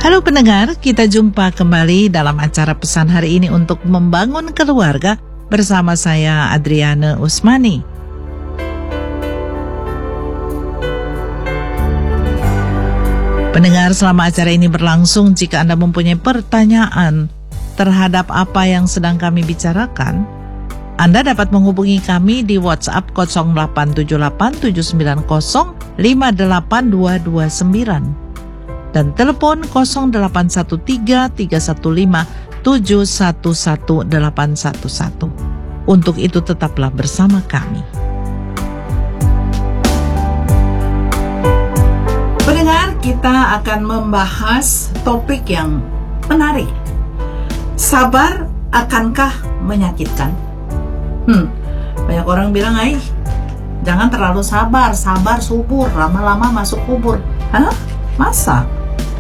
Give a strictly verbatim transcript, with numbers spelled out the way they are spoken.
Halo pendengar, kita jumpa kembali dalam acara pesan hari ini untuk membangun keluarga bersama saya Adriana Usmani. Pendengar, selama acara ini berlangsung, jika Anda mempunyai pertanyaan terhadap apa yang sedang kami bicarakan, Anda dapat menghubungi kami di WhatsApp nol delapan tujuh delapan tujuh sembilan nol lima delapan dua dua sembilan dan telepon nol delapan satu tiga tiga satu lima tujuh satu satu delapan satu satu. Untuk itu tetaplah bersama kami. Pendengar, kita akan membahas topik yang menarik. Sabar akankah menyakitkan? Hmm, banyak orang bilang, "Ai, jangan terlalu sabar, sabar subur, lama-lama masuk kubur." Hah? Masa?